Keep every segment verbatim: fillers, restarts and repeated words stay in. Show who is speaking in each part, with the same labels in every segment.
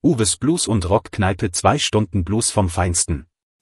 Speaker 1: Uwes Blues und Rockkneipe, zwei Stunden Blues vom Feinsten.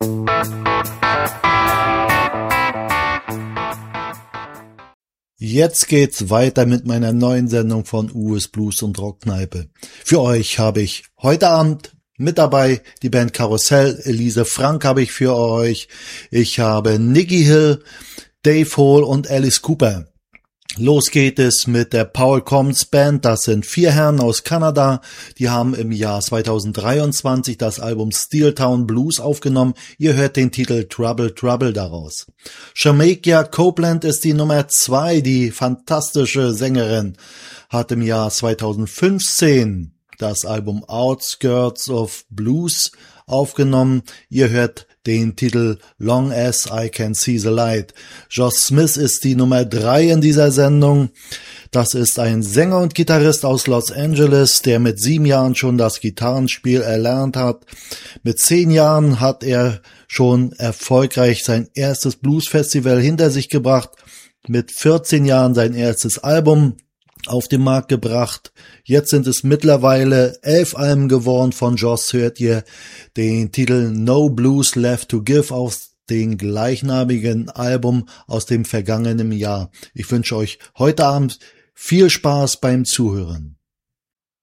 Speaker 2: Jetzt geht's weiter mit meiner neuen Sendung von Uwes Blues und Rockkneipe. Für euch habe ich heute Abend mit dabei die Band Karussell. Elise Frank habe ich für euch. Ich habe Nicky Hill, Dave Hall und Alice Cooper. Los geht es mit der Paul Combs Band. Das sind vier Herren aus Kanada. Die haben im Jahr zweitausenddreiundzwanzig das Album Steel Town Blues aufgenommen. Ihr hört den Titel Trouble Trouble daraus. Jamaica Copeland ist die Nummer zwei. Die fantastische Sängerin hat im Jahr zweitausendfünfzehn das Album Outskirts of Blues aufgenommen. Ihr hört den Titel Long as I Can See the Light. Josh Smith ist die Nummer drei in dieser Sendung. Das ist ein Sänger und Gitarrist aus Los Angeles, der mit sieben Jahren schon das Gitarrenspiel erlernt hat. Mit zehn Jahren hat er schon erfolgreich sein erstes Bluesfestival hinter sich gebracht. Mit vierzehn Jahren sein erstes Album auf den Markt gebracht. Jetzt sind es mittlerweile elf Alben geworden. Von Joss hört ihr den Titel No Blues Left to Give aus dem gleichnamigen Album aus dem vergangenen Jahr. Ich wünsche euch heute Abend viel Spaß beim Zuhören.